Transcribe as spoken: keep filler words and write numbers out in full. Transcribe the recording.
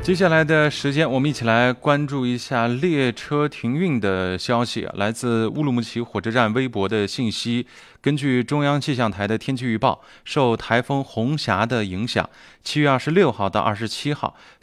接下来的时间，我们一起来关注一下列车停运的消息。来自乌鲁木齐火车站微博的信息，根据中央气象台的天气预报，受台风红霞的影响，七月二十六号到二十七号，